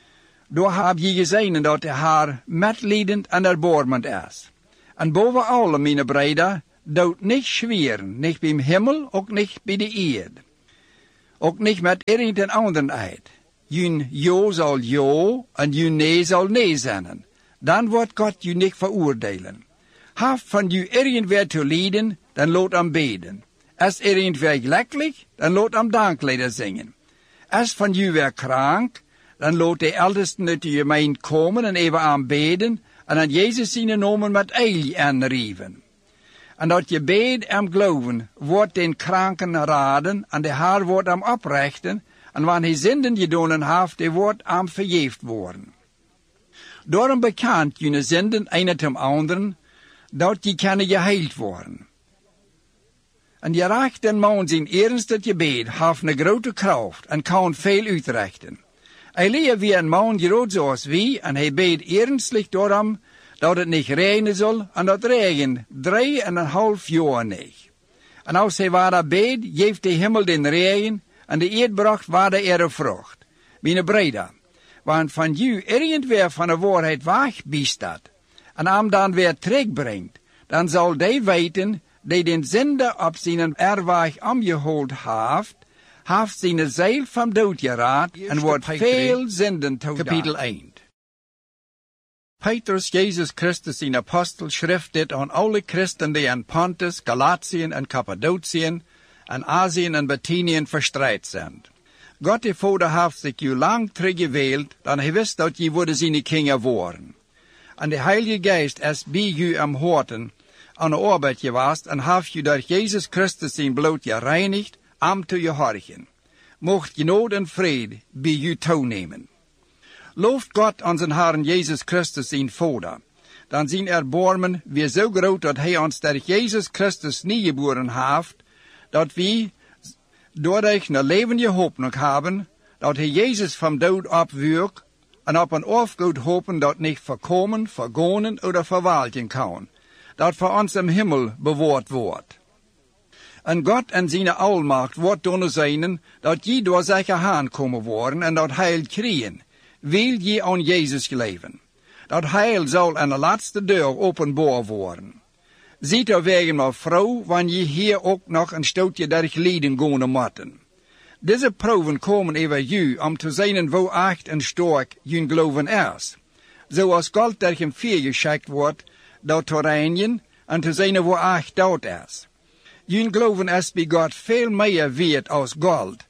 Door heb je gezien dat de Heer metlijdend en erbarmend is. En boven alle, mijn breder, doet nicht schweren, nicht beim Himmel, ook nicht bij de Erde. Ook nicht met irgendein anderen Eid. Jun jo zal jo en jun nee zal nee zijn. Dan wordt God je niet veroordelen. Haft van je irgendwer te lijden, dan laat hem beden. Als irgendwer gelukkig, dan laat hem danklieder zingen. Als van je weer krank, dan laat de ältesten uit de gemeente komen en even aanbeden en aan Jezus zijn namen met eil aanrieven. En dat je bed hem geloven, wordt den kranken raden en de haar wordt hem oprechten en wanneer hij zinden gedaan heeft, die wordt hem vergeefd worden. Daarom bekend je zinden een ten anderen, dat je kunnen geheild worden. En je raakt den man zijn eerste gebed heeft een grote kracht en kan veel uitrichten. Hij leert wie een man groot zoals wie en hij beet ernstlich daarom dat het niet regenen zal en dat regen 3,5 jaar niet. En als hij waar beet, geeft de hemel den regen en de eerdbracht waar de vrucht. Mijn breda, want van jou irgendwer van de waarheid weg bestaat en hem dan weer terugbrengt, dan zal hij weten die den zender op zijn erweg omgehold heeft zijn ziel van dood geraad en wordt veel zenden toe. Kapitel 1. Petrus, Jezus Christus, zijn apostel, schrift dit aan alle christen die in Pontus, Galatien en Cappadocien en Asien en Bithynien verstreit zijn. God de Vader heeft zich u lang teruggeweeld, dan hij wist dat je worden zijn kinderen worden. En de Heilige Geest is bij u am horten aan de arbeid geweest en heeft u door Jezus Christus zijn bloed gereinigd, am te gehorchen. Mocht genade en vrede bij u toenemen. Looft God aan zijn Herrn Jezus Christus zijn Vader, dan zijn erbarmen weer zo groot dat hij ons door Jezus Christus niegeboren heeft, dat wij doordat een levende hoop hebben, dat hij Jezus van dood opwierp en op een afgoed hopen dat niet verkomen, vergonen of verwalten kan, dat voor ons im Himmel bewaard wordt. En God en zijn almacht wordt doen zijn dat je door zich aankomen worden en dat heil krijgen, wil je aan Jezus leven. Dat heil zal aan de laatste deur openbaar worden. Ziet er wegen maar vrouw, wanneer je hier ook nog een stootje der geleden gaan moeten. Deze proeven komen over u om te zijn hoe echt en sterk je geloven is. Zoals gold der hem vier geschikt wordt, dat te reinigen en te zijn hoe echt dat is. Je geloven is bij God veel meer waard als gold.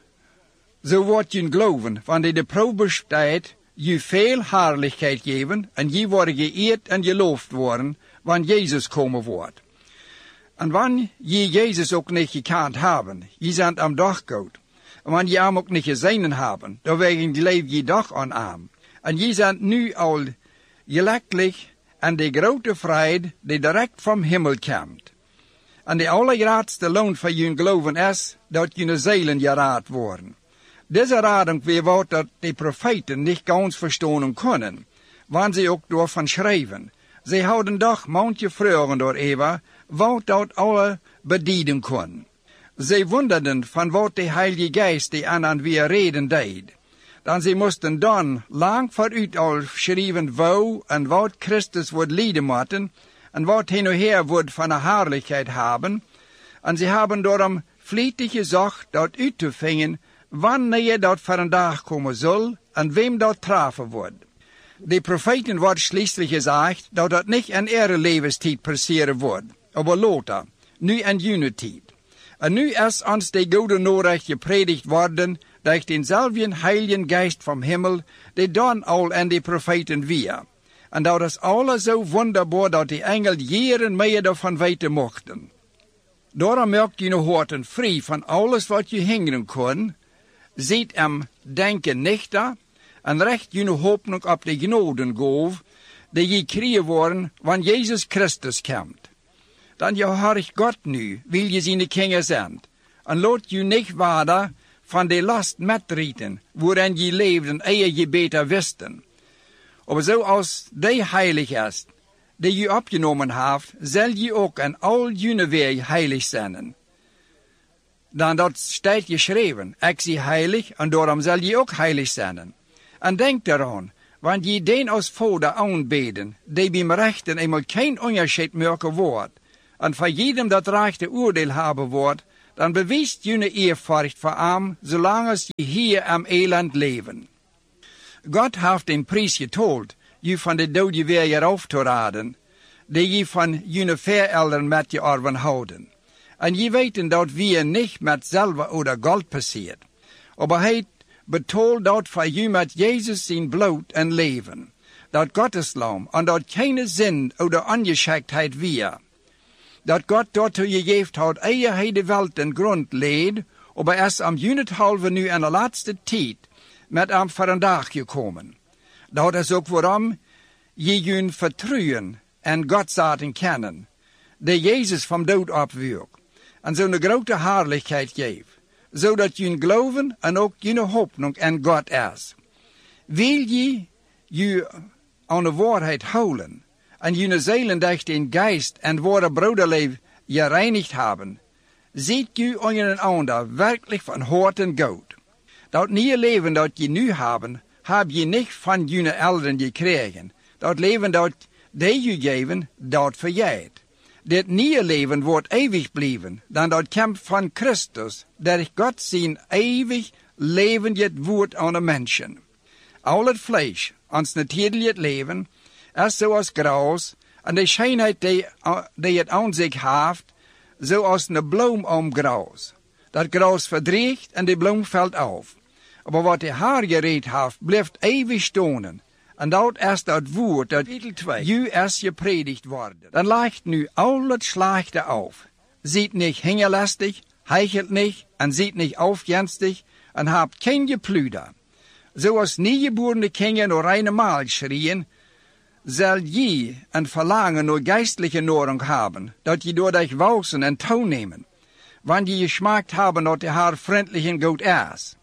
Zo wordt je geloven, wanneer de proef bestaat, je veel heerlijkheid geven en je wordt geëerd en geloofd worden, wanneer Jezus komen wordt. En wanneer je Jezus ook niet gekend hebben, je bent am dag goed. En wanneer je hem ook niet gezien hebben, dan leef je toch aan hem. En je bent nu al gelukkig en de grote vrede die direct van hemel komt. En de allergrootste loon van je geloven is dat je zielen geraad worden. Deze rading weer wat dat de profeten niet ganz verstaan kunnen, wanneer ze ook door van schrijven. Ze houden toch manche vragen door Eva, wat dat alle bedienen kon. Ze wonderden van wat de Heilige Geest die aan weer reden deed. Dan ze moesten dan lang vooruit al schrijven wou en wat Christus wordt lijden moeten, en wat hij nu her wordt van de heerlijkheid hebben, en ze hebben daarom vlijtig gezocht dat uit te vinden, wanneer dat voor een dag komen zal, en wem dat treffen wordt. De profeten wordt schließlich gezegd, dat dat niet in ihre levenstijd passeren wordt, maar later, nu in jene tijd. En nu is ons de goede Nachricht gepredigt worden, durch denselben Heiligen Geist vom Himmel, die dan al in de profeten weer. En dat is alles zo wonderbaar dat de engel jaren meer daarvan weten mochten. Daarom merkt je horten vrij van alles wat je hingeren kon, ziet hem denken nichter, en recht je hoopnung op de genadengolf, die je krijgen worden, wanneer Jezus Christus komt. Dan je hoort God nu, wil je zijn kinderen zijn, en laat je niet waarder van de last metrieten, waarin je leefden, eer je beter wisten. Maar zoals die heilig is, die je opgenomen heeft, zal je ook in al je weer heilig zijn. Dan dat staat geschreven, ik zie heilig, en daarom zal je ook heilig zijn. En denk eraan, want je den als Vader aanbeden, die bij rechten eenmaal geen onderscheid maken wordt, en voor jedem dat rechte oordeel hebben wordt, dan bewijst je eerfurcht voor hem, zolang als je hier am Eland leven. God heeft een prijs getold, je van de dode weer hieraf te raden, die je van je verelderen met je arven houden. En je weten dat wir niet met zilver oder gold passiert, aber hij betoelt dat voor je met Jezus zijn bloed en leven, dat Gottes lam en dat keine zin oder ongeschiktheid weer. Dat God daartoe gegeven had, eer hij de welt en grond leed, aber erst am junethalve nu in de laatste tijd met hem voor een dag gekomen. Dat is ook waarom je jun vertrouwen en God zaten kennen, die Jezus van dood opwierp, en zo'n grote heerlijkheid geeft, zodat je geloven en ook je hoopning in God is. Wil je aan de waarheid houden, en je zielen durch den Geist en ware broederleef gereinigd hebben, ziet je een ander werkelijk van horten goed. Dat nieuwe leven dat je nu hebben, heb je niet van je ouderen gekregen. Dat leven dat die je geven, dat verjaart. Dit nieuwe leven wordt eeuwig blijven, dan dat komt van Christus, dat God zijn eeuwig levend woord aan de mensen. Al het vlees, ons natuurlijk leven, is zoals gras, en de schijnheid die het aan zich heeft, zoals een bloem om gras. Dat gras verdriegt en de bloem valt af. Maar wat de Heer gereed heeft, blijft eeuwig stonen. En dat is dat woord dat u is gepredigd worden. Dan ligt nu al het slechte af. Ziet niet hingelastig, heichelt niet en ziet niet aufgenstig en hebt geen gepluder. Zoals nieuwgeborene kinderen door reine maal schreien, zal je een verlangen naar geistelijke nahrung hebben, dat je door dich wausen en toenemen, wanneer je geschmaakt hebben dat de Heer vriendelijk en goed is.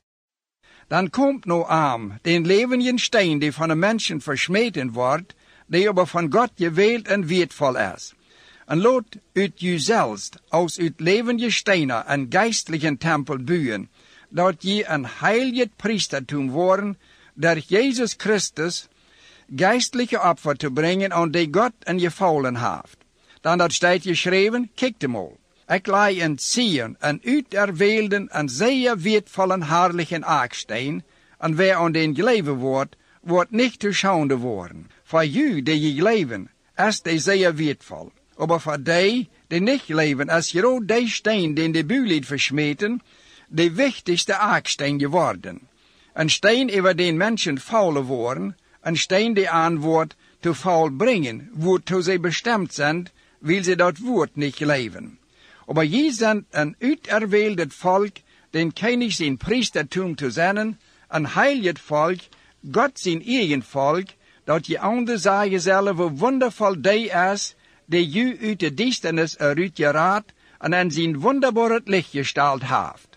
Dan komt nu aan den levenden steen die van de mensen versmeten wordt, die aber van God gewild en wertvol is. En laat uit jezelf als uit levende stenen een geistelijke tempel bouwen, dat je een heilig priestertum worden, door Jezus Christus geistelijke opfer te brengen aan die God en gevallen heeft. Dan dat staat geschreven, kijk mal. Ik lei in Zion een uiterweelden en zeer wertvollen herrlichen Aksteen, en wer aan den geleven wordt, wordt niet te schande worden. Voor u die je leven, is die zeer wertvol. Aber voor die niet leven, is gewoon die steen den de buurlied versmeten, de wichtigste Aksteen geworden. Een steen over den mensen faulen worden, een steen die aan wordt te faul brengen, woortoe zij bestemd zijn, wil ze dat woord niet leven. Aber je zijn een uiterweeldet volk, den König zijn priestertum te zijn, een heilig volk, God zijn eigen volk, dat je anderen zeggen zullen hoe wondervol die is, die je uit de duisternis eruit geraadt en in zijn wonderbaar het licht gesteld heeft.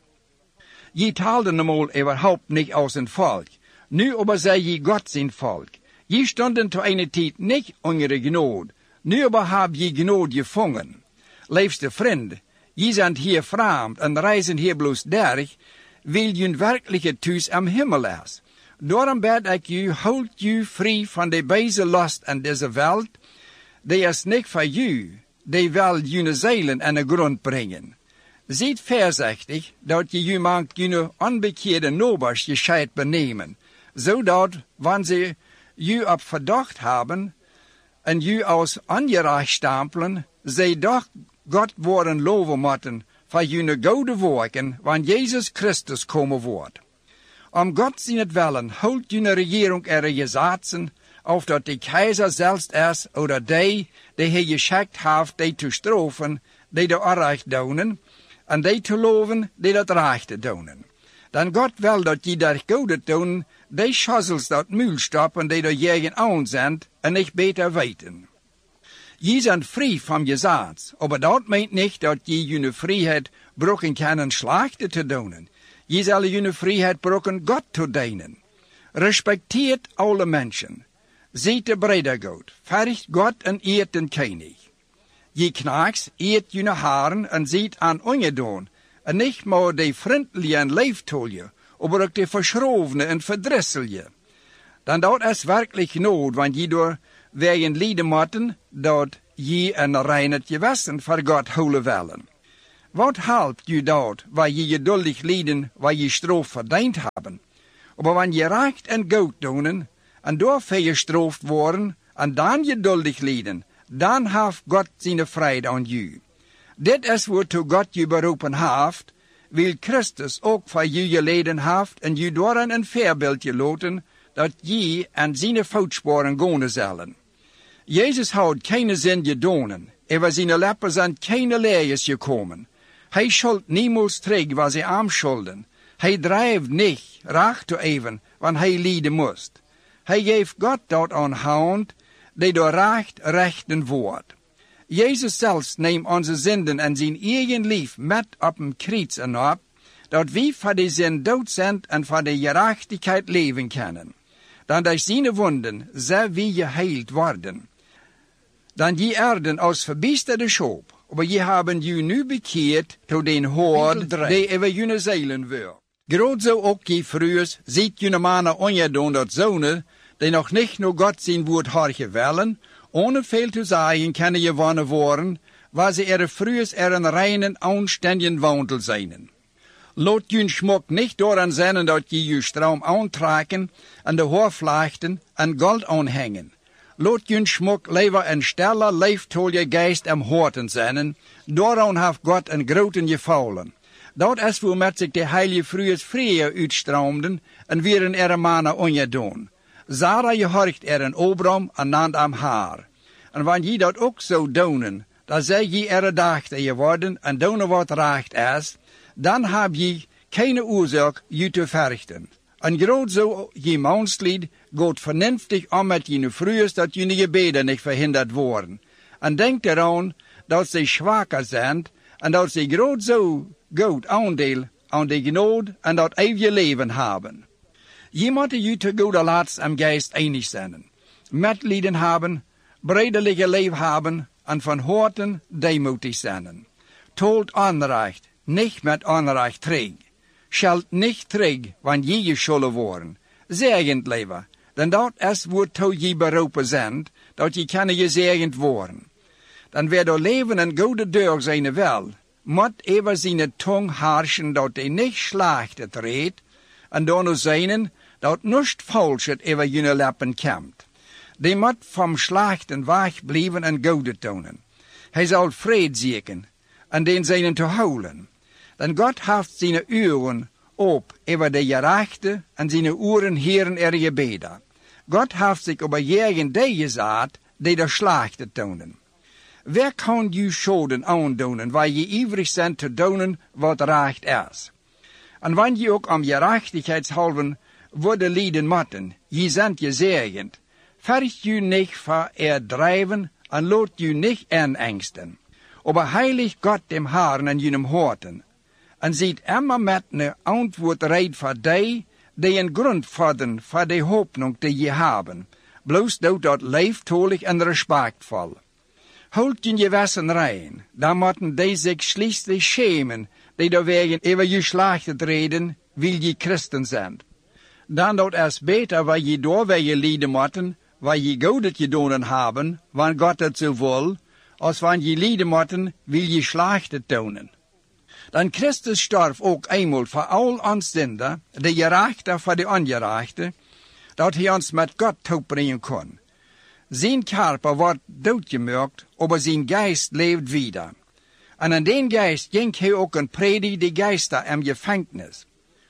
Je taalde normaal überhaupt niet als een volk, nu aber zei je God zijn volk. Je stonden te eine tijd niet onder de genade, nu aber heb je genade gevangen. Liefste vriend, je zijn hier vreemd en reizen hier bloos derg, wil je werkelijke thuis am Himmel is. Daarom bid ik u, houd u vrij van de beze last en deze wereld, die is niet voor u, die wil je zeilen en de grond brengen. Ziet voorzichtig dat je maakt je onbekeerde nobers gescheit benemen, zodat, wanneer ze je op verdacht hebben en je als ongerecht stempelen, zij toch God worden loven moeten voor je goede werken, wanneer Jezus Christus komen wordt. Om God zijn het willen, houdt je regering er gezaten, of dat de keizer zelfs is, oder die hij geschikt heeft, die te straffen, die de onrecht doen, en die te loven, die dat rechte doen. Dan God wil dat je dat goede doen, die schazzels dat muil stoppen, die er jegen aan zijn, en niet beter weten. Je zijn vrij van je zaad, aber dat meint niet dat je je vrijheid broken kan slechte te doen. Je zal je vrijheid broken God te dienen. Respecteert alle mensen. Ziet de bredergoed, verricht God en eert den König. Je knaks eert je haren en ziet aan ongedaan, en niet maar de vriendelijke en leeftolje, aber ook de verschrovene en verdrisselje. Dan dat is werkelijk nood, want je door wegen lieden moeten, dat je een reinerd gewassen voor God houden willen. Wat helpt je dat, waar je geduldig lieden, waar je stroof verdiend hebben? Maar wanneer je recht en goed doen, en daarvoor gestraft worden, en dan geduldig lieden, dan heeft God zijn vrede aan je. Dit is waartoe God je beroepen heeft, wil Christus ook voor je geleden heeft en je door een voorbeeldje laten, dat je en zijn voetsporen gaan zullen. Jezus had keine zin gedaan, over zijn lippen zijn keine leers gekomen. Hij schuld niemals terug wat hij aan schulden. Hij drijft niet recht te even, want hij lijden moest. Hij geeft God dat aan hand, die door recht rechten wordt. Jezus zelfs neemt onze zinden en zijn eigen lief met op een kruis en op, dat wij voor de zin dood zijn en voor de gerechtigheid leven kunnen. Dan door zijn wonden zijn wij geheild worden. Dan je erden als verbiesterde schop, maar je hebben je nu bekeerd tot den hoord die over jullie zeilen wil. Groot zo ook je vroegers ziet jullie mannen ongedoen dat zonen, die nog niet naar God zijn woord har gewellen, ohne veel te zeggen kunnen gewonnen worden, waar ze er vroegers een reinen, aanständigen wandel zijn. Laat je schmuck niet door zijn dat je stroom aantrekken en de hoorvlechten en gold aanhangen. Laat je schmuck liever een stille, leeftolle geest am horten zijn, daaraan heeft God een groten gevallen. Dat is waarmee zich de heilige vroegers vrije uitstroomden en wieren er mannen ongedoen. Sarah gehorcht er een Abraham en naamt am haar. En wanneer je dat ook zou doen, dan zij je er dachten geworden en doen wat recht is, dan heb je keine oorzaak je te verrichten. En groot zo je manslied gaat vernünftig om met je vroegers dat je gebeden niet verhinderd worden. En denk eraan dat ze zwakker zijn en dat ze groot zo goed aandeel aan de genade en dat eeuwige leven hebben. Je moet je te goede laatst am geest einig zijn, medlijden hebben, bredelijke leven hebben en van horten deemoedig zijn. Tolt onrecht, niet met onrecht terug. Schalt niet terug, wanneer je zullen worden. Zegend leven, dan dat is waartoe je beroepen zijn, dat je kan gezegend worden. Dan weer door leven en goede deur zijn wel, moet even zijn tong harschen dat hij niet slechte treedt, en dan zijn dat niets falsches over je lippen komt. Die moet vom slechten weg blijven en goede doen. Hij zal vrede zoeken, en den zijn te houden. Dan God heeft zijn uren op over de gerechte en zijn uren heren er gebeden. God heeft zich over jegen die gezet, die de slechte doen. Wer kan je schoden aandoen, waar je ivrig bent te doen wat recht is? En wanneer je ook om gerechtigheidshalven worden lieden moeten, je bent gezegend, verg je niet voor drijven en laat je niet inengsten. Aber heilig God dem Herrn en jenem horten, en ziet immer met een antwoord reed voor die een grond vorden voor de hoopnung die je hebben, bloos dat leeftolig en respectvol. Houd je gewessen rein, dan moeten die zich schließlich schämen, die door wegen over je slechte reden, wil je christen zijn. Dan dat is beter waar je doorwege lieden moeten, waar je godet gedaan hebben, wanneer God het zo wil, als wanneer je lieden moeten, wil je slechte doen. Dan Christus starf ook eenmaal voor al ons zinden, de gerechte voor de ongerechte, dat hij ons met God toebrengen kon. Zijn körper wordt doodgemaakt, aber zijn geest leeft wieder. En in den geest ging hij ook een predig de geister in gevangenis.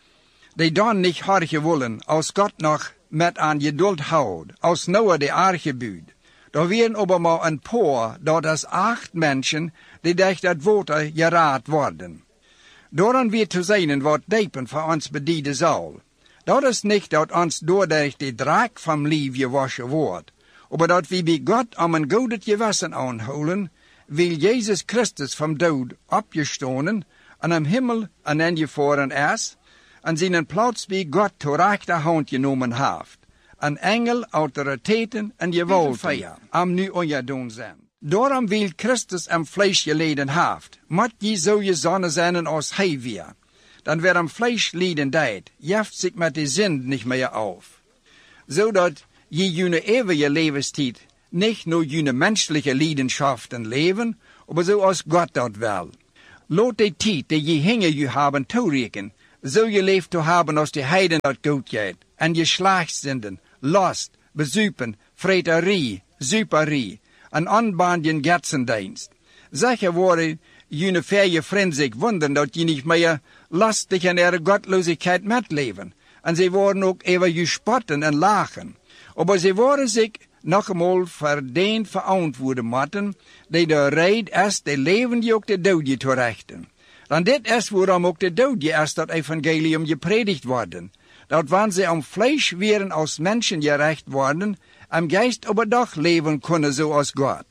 Die dan niet harde willen, als God nog met aan geduld houdt, als Noah de arche buurt. Er werden aber maar een paar, dat is 8 mensen, die durch dat water geraad worden. Daarom weer te zijn wat diepen voor ons bedienen zal. Dat is niet dat ons doordat de draak van lief gewassen wordt, maar dat we bij God om een godet gewassen aanhouden, wil Jezus Christus van dood opgestonen en am Himmel en ingevaren is, en zijn plaats bij God te rechterhand genomen heeft. Een engel, autoriteiten en gewalten am nu ongedoen zijn. Daarom wil Christus am vlees geleden heeft, moet je zo gezonnen zijn als hij weer. Dan wer am vlees lijden deed, jeft zich met de zin niet meer auf. Zodat je jene eeuwige levenstijd nicht nur jene menschliche Leidenschaften leben, aber so als Gott dort will. Laat die tijd die je hinger je haben toerekenen, zo je leeft te hebben als de heiden dat goed gaat, en je slaagszinden, last, bezuipen, vreterie, zuiperie, en aanbandjen getsendienst. Zeker worden jene verje vrienden zich wonderen dat je niet meer lastig en ihre Gottlosigkeit metleven, en ze worden ook over je spotten en lachen. Aber ze worden zich nog eenmaal verdiend verantwoorden moeten, die de reid is de levende ook de doodje terechten. Dan dit is waarom ook de doodje is dat evangelium gepredigt worden. Dat wanneer ze am vlees werden als mensen gerecht worden, am geest overdag leven kunnen zoals God.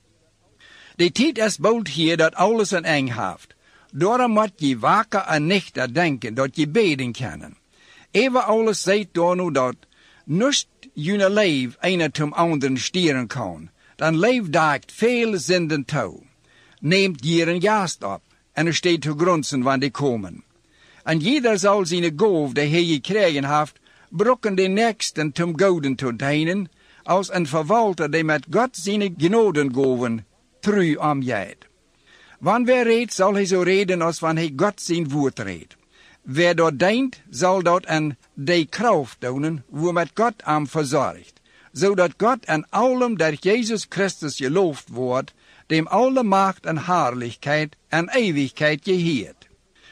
De tijd is bald hier dat alles een eng heeft. Daarom moet je waken en niet denken dat je beden kan. Even alles zegt door nu dat nust june leef een zum anderen stieren kan. Dan leef daagt veel zinden toe. Neemt hier een gast op en er steekt te grunzen wanneer die komen. En jeder zal zijn goof die hij gekregen heeft, brokken de nächsten zum goden te dienen, als een verwalter die met God zijn genodengoven trouw omgaat. Wanneer hij redt, zal hij zo reden als wanneer hij God zijn woord redt. Wer dort dient, zal dat en de kracht doen, wo met God am verzorgt, zodat God en allem der Jezus Christus geloofd wordt, dem alle macht en heerlijkheid en eeuwigheid geheert.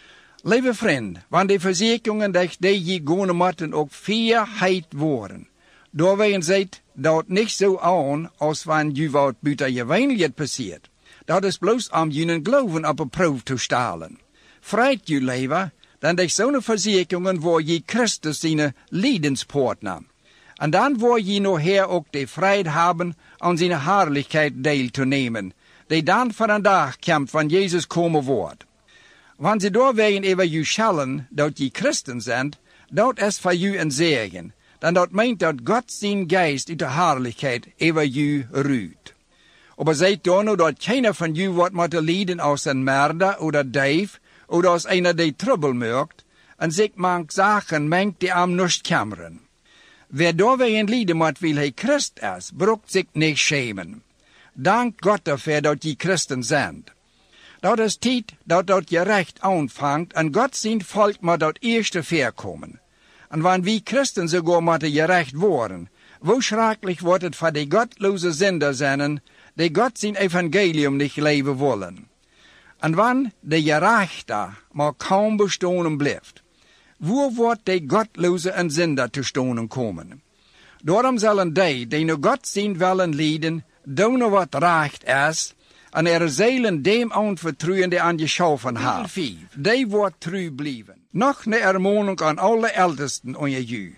Lieve vriend, wanneer de verzekeringen die je gaan moeten ook vierheid worden, doorwegen zijt dat niet zo aan als wanneer je wat buiten je weinigheid passiert. Dat is bloos om je geloven op een proef te stellen. Vreit je leven, dan de zo'n verzekeringen waar je Christus zijn lijdenspartner. En dan wil je nog her ook de vrijheid hebben aan zijn heerlijkheid deel te nemen, die dan voor een dag komt van Jezus komen wordt. Wanneer ze doorwegen over je schellen dat je christen bent, dat is voor je een zegen. Dan dat meent dat God zijn geest uit de heerlijkheid over je ruht. Aber zijt dan nu dat keiner van je wordt moeten lijden als een merder oder dief, oder als einer die trubbel maakt, en zich maakt zaken mengt die am nicht kammeren. Wer doorwegen lijden moet wil hij Christ is, broekt zich niet schämen. Dank God dafür dat je christen zijn. Dat is tijd dat je recht aanvangt, en God zijn volk moet dat eerste verkomen. En wanneer wie christen sogar moeten gerecht worden, wo schrecklich wordt het voor de gottloze zinder zijn, die God zijn evangelium niet leven willen. En wanneer de gerechte maar kaum bestonen blijft, wo wordt de gottloze en zinder te stonen komen? Daarom zullen die nu God zijn willen leiden, doen wat recht is, en er zielen dem aanvertrouwen die aan geschaffen heeft. Die wordt trouw blijven. Nog een ermoening aan alle ältesten onder je.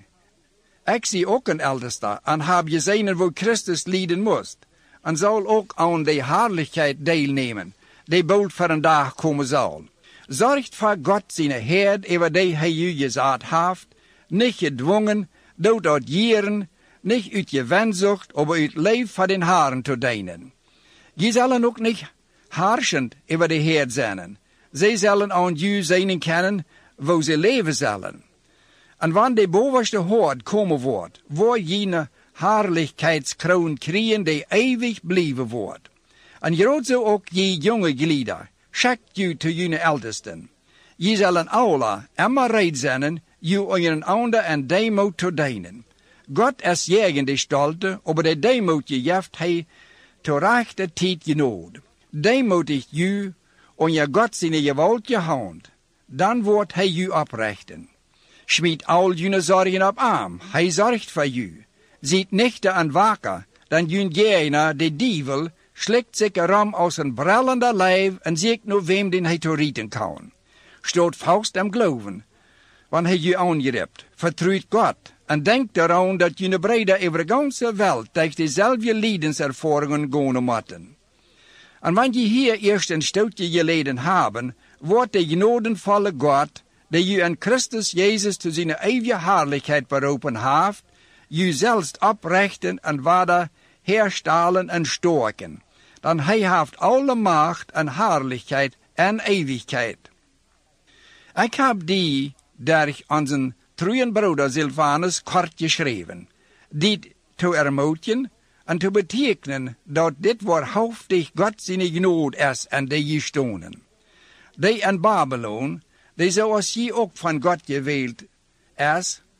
Ik zie ook een älteste en heb gezien wo Christus lijden moest, en zal ook aan de heerlijkheid deelnemen, die bald voor een dag komen zal. Zorgt voor God zijn herd over die hij u gezegd heeft, niet gedwongen, door dat jaren, niet uit je wensucht, aber uit leef voor den Haaren te dienen. Je zullen ook niet herrschend over de herd zijn. Zij zullen aan u zijn kennen, wo ze leven zullen. En wanneer de bovenste hoort komen wordt, waar jene heerlijkheidskroon krijgen die eeuwig blijven wordt. En groot zo ook je jonge glieder, schakt u te jene ältesten. Je zullen alle immer reid zijn, je een ander en demoot te dienen. God is jegen de stolte, aber de demoot je jeft hij te rechte tijd genood. Demotigt u, en je God zijn gewalt je hand, dan wordt hij u oprechten. Schmied al jene zorgen op arm, hij zorgt voor u. Ziet nicht aan waker, dan jun jener, de dievel, slikt zich erom als een brellender lijf en ziet nu wem den hij te rieten kan. Stoot vast am geloven, wanneer hij je aangerept, vertrouwt God en denkt eraan dat jene breder over de ganze wereld tegen dezelfde leidenservaringen gaan moeten. En wanneer je hier eerst een stootje geleden hebben, wordt de genodenvolle God, die je in Christus Jezus te zijn eeuwige heerlijkheid beroepen heeft, je zelfs oprechten en waarde herstellen en storken. Dan hij heeft alle macht en heerlijkheid en eeuwigheid. Ik heb die durch onze trouwen broeder Silvanus kort geschreven, die te ermutigen en te betekenen dat dit waarhaftig God zijn genood is en die gestonen. Die in Babylon, die zoals je ook van God gewild is,